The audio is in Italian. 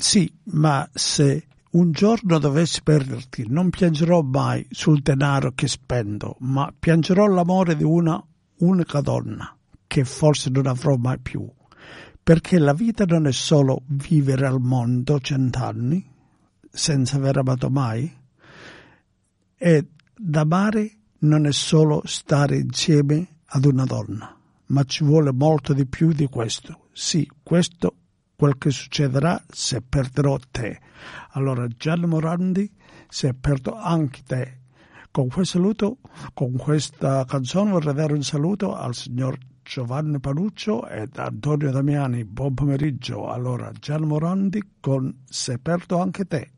Sì, ma se un giorno dovessi perderti, non piangerò mai sul denaro che spendo, ma piangerò l'amore di una unica donna, che forse non avrò mai più. Perché la vita non è solo vivere al mondo 100 anni, senza aver amato mai, e d'amare non è solo stare insieme ad una donna, ma ci vuole molto di più di questo. Sì, questo quel che succederà se perderò te. Allora Gianni Morandi, se perdo anche te. Con questo saluto, con questa canzone vorrei dare un saluto al signor Giovanni Paluccio ed Antonio Damiani. Buon pomeriggio. Allora Gianni Morandi con Se perdo anche te.